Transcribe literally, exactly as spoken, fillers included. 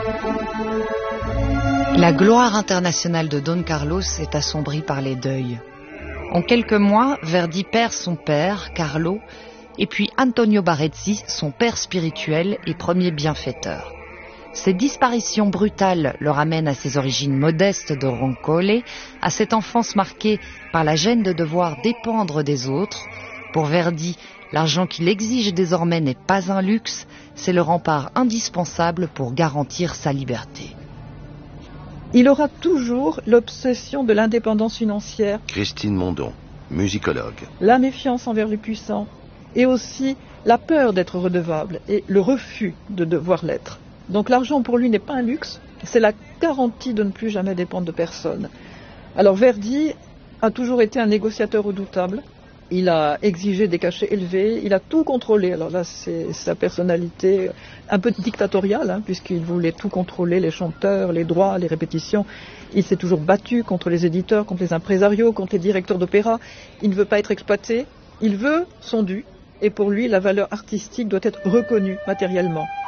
La gloire internationale de Don Carlos est assombrie par les deuils. En quelques mois, Verdi perd son père, Carlo, et puis Antonio Barezzi, son père spirituel et premier bienfaiteur. Ces disparitions brutales le ramènent à ses origines modestes de Roncole, à cette enfance marquée par la gêne de devoir dépendre des autres. Pour Verdi, l'argent qu'il exige désormais n'est pas un luxe, c'est le rempart indispensable pour garantir sa liberté. Il aura toujours l'obsession de l'indépendance financière. Christine Mondon, musicologue. La méfiance envers les puissants et aussi la peur d'être redevable et le refus de devoir l'être. Donc l'argent pour lui n'est pas un luxe, c'est la garantie de ne plus jamais dépendre de personne. Alors Verdi a toujours été un négociateur redoutable. Il a exigé des cachets élevés, il a tout contrôlé. Alors là, c'est sa personnalité un peu dictatoriale, hein, puisqu'il voulait tout contrôler, les chanteurs, les droits, les répétitions. Il s'est toujours battu contre les éditeurs, contre les impresarios, contre les directeurs d'opéra. Il ne veut pas être exploité, il veut son dû. Et pour lui, la valeur artistique doit être reconnue matériellement.